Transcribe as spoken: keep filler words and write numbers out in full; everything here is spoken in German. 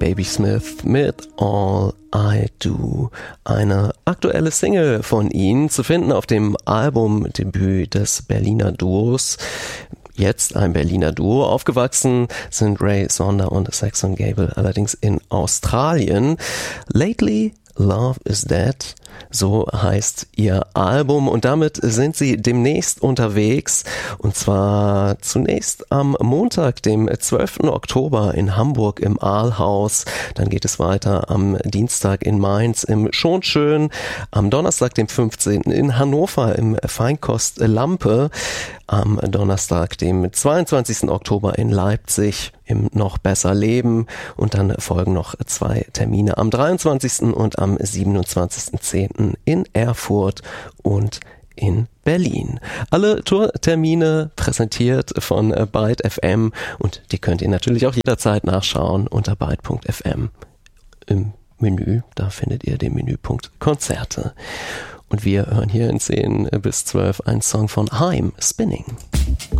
Baby Smith mit All I Do. Eine aktuelle Single von ihnen, zu finden auf dem Albumdebüt des Berliner Duos. Jetzt ein Berliner Duo. Aufgewachsen sind Ray Sonder und Saxon Gable allerdings in Australien. Lately Love is Dead, so heißt ihr Album, und damit sind sie demnächst unterwegs, und zwar zunächst am Montag, dem zwölften Oktober in Hamburg im Aalhaus, dann geht es weiter am Dienstag in Mainz im Schonschön, am Donnerstag, dem fünfzehnten in Hannover im Feinkost Lampe, am Donnerstag, dem zweiundzwanzigsten Oktober in Leipzig im Noch Besser Leben, und dann folgen noch zwei Termine am dreiundzwanzigsten und am siebenundzwanzigsten zehnten in Erfurt und in Berlin. Alle Tourtermine präsentiert von Byte F M, und die könnt ihr natürlich auch jederzeit nachschauen unter byte punkt f m im Menü. Da findet ihr den Menüpunkt Konzerte. Und wir hören hier in zehn bis zwölf einen Song von Haim, Spinning.